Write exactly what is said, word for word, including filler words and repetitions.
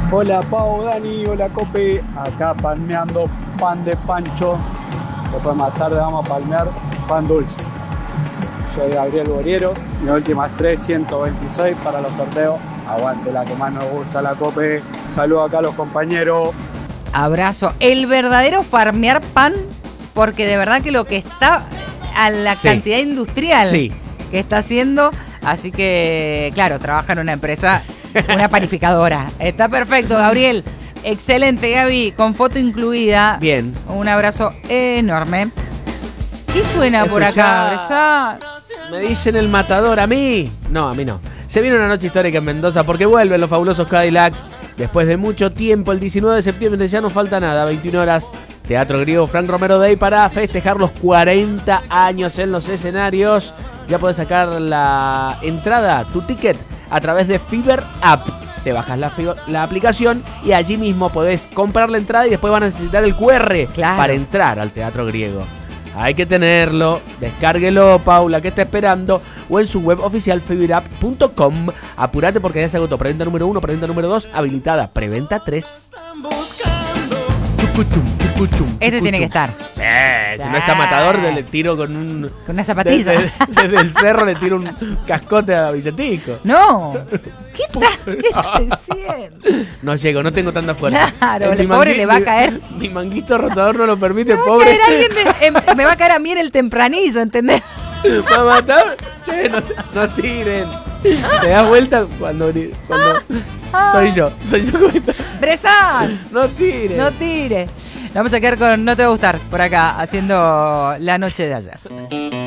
Hola Pau, Dani, hola Cope, acá palmeando pan de pancho. Después más tarde vamos a palmear pan dulce. Soy Gabriel Boriero, mi última es tres ciento veintiséis para los sorteos. Aguante la que más nos gusta, la Cope. Saludos acá a los compañeros. Abrazo. El verdadero farmear pan, porque de verdad que lo que está a la Sí. cantidad industrial Sí. que está haciendo, así que, claro, trabaja en una empresa, una panificadora. Está perfecto, Gabriel. Excelente, Gaby, con foto incluida. Bien. Un abrazo enorme. ¿Qué suena por acá, Bresa? Me dicen el matador, ¿a mí? No, a mí no. Se viene una noche histórica en Mendoza porque vuelven los fabulosos Cadillacs. Después de mucho tiempo, el diecinueve de septiembre ya no falta nada, veintiuna horas. Teatro Griego Frank Romero Day para festejar los cuarenta años en los escenarios. Ya podés sacar la entrada, tu ticket, a través de Fiverr App. Te bajas la, la aplicación y allí mismo podés comprar la entrada y después van a necesitar el cu erre Claro. para entrar al Teatro Griego. Hay que tenerlo, descárguelo, Paula, que está esperando, o en su web oficial fiverr app punto com. Apurate porque ya se agotó. Preventa número uno, preventa número dos, habilitada. Preventa tres. Este tiene que estar. Sí, si no está matador, le tiro con un... Con una zapatilla. Desde, desde el cerro le tiro un cascote a Vicentico. No. ¿Qué está, qué está diciendo? No llego, no tengo tanta fuerza. Claro, Eh, el mi pobre mangui- le va a mi- caer. Mi manguito rotador no lo permite, Me va a pobre. caer alguien de- em- me va a caer a mí en el tempranillo, ¿entendés? ¿Va a matar? Che, no, no tiren. Te das vuelta cuando, cuando soy yo. Soy yo como está. Bresan, No tiren. no tires. Vamos a quedar con No Te Va a Gustar por acá, haciendo la noche de ayer.